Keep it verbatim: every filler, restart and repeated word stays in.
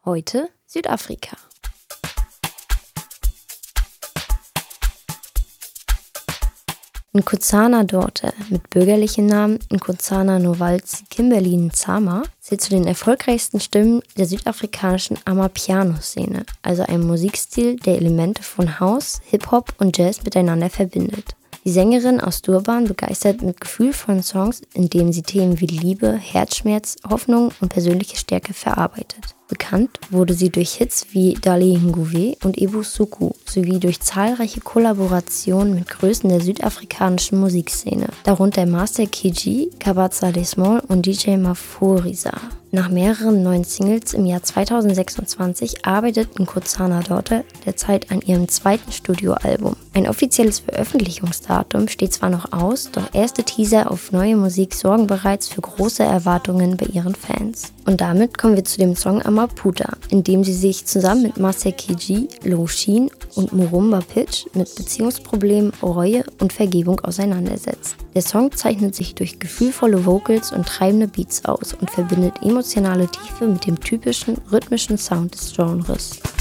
Heute Südafrika. Nkosana Dorte, mit bürgerlichen Namen Nkosana Novalzi Kimberly Nzama, zählt zu den erfolgreichsten Stimmen der südafrikanischen Amapiano-Szene, also einem Musikstil, der Elemente von House, Hip-Hop und Jazz miteinander verbindet. Die Sängerin aus Durban begeistert mit gefühlvollen Songs, in denen sie Themen wie Liebe, Herzschmerz, Hoffnung und persönliche Stärke verarbeitet. Bekannt wurde sie durch Hits wie Dali Nguwe und Ebusuku sowie durch zahlreiche Kollaborationen mit Größen der südafrikanischen Musikszene, darunter Master Kg, Kabza De Small und D J Maphorisa. Nach mehreren neuen Singles im Jahr zweitausendsechsundzwanzig arbeitet Nkosana Dorte derzeit an ihrem zweiten Studioalbum. Ein offizielles Veröffentlichungsdatum steht zwar noch aus, doch erste Teaser auf neue Musik sorgen bereits für große Erwartungen bei ihren Fans. Und damit kommen wir zu dem Song Amaputa, in dem sie sich zusammen mit Master Kg, Low Sheen und Murumba Pitch mit Beziehungsproblemen, Reue und Vergebung auseinandersetzt. Der Song zeichnet sich durch gefühlvolle Vocals und treibende Beats aus und verbindet emotionale Tiefe mit dem typischen rhythmischen Sound des Genres.